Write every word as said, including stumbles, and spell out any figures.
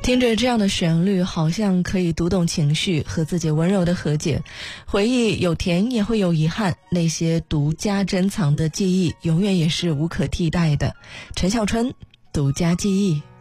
听着这样的旋律，好像可以读懂情绪，和自己温柔的和解。回忆有甜也会有遗憾，那些独家珍藏的记忆永远也是无可替代的。陈小春，独家记忆。